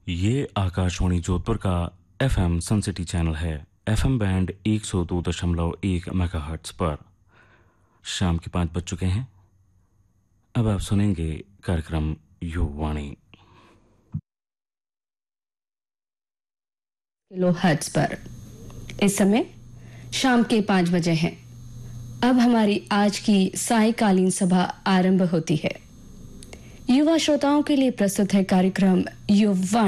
ये आकाशवाणी जोधपुर का FM Sun City channel है। एफएम बैंड 102.1 मेगाहर्ट्ज पर शाम के 5 बज चुके हैं। अब आप सुनेंगे कार्यक्रम युवाणी किलो हर्ट्ज पर। इस समय शाम के 5 बजे हैं। अब हमारी आज की सायकालीन सभा आरंभ होती है। युवा श्रोताओं के लिए प्रस्तुत है कार्यक्रम युवा।